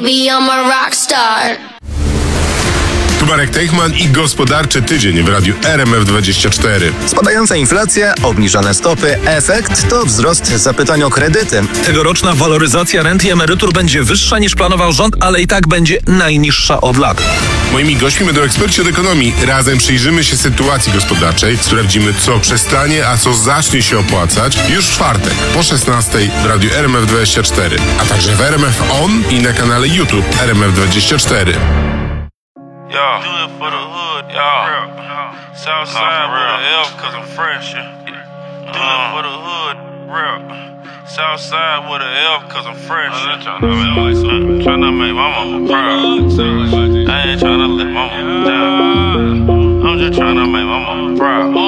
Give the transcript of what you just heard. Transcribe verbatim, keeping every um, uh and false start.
baby, I'm a rock star. Tu Marek Teichman i gospodarczy tydzień w radiu R M F dwadzieścia cztery. Spadająca inflacja, obniżone stopy, efekt to wzrost zapytań o kredyty. Tegoroczna waloryzacja rent i emerytur będzie wyższa niż planował rząd, ale i tak będzie najniższa od lat. Moimi gośćmi będą eksperci od ekonomii. Razem przyjrzymy się sytuacji gospodarczej, sprawdzimy, co przestanie, a co zacznie się opłacać już w czwartek po szesnastej w radiu R M F dwadzieścia cztery, a także w R M F On i na kanale YouTube R M F dwadzieścia cztery. Yo, do it for the hood, yo. Southside with an F, cause I'm fresh, yeah. Do it for the hood, real. Southside with an F, cause I'm fresh. I'm trying to make my mama proud. I ain't trying to let my mama down. I'm just trying to make my mama proud.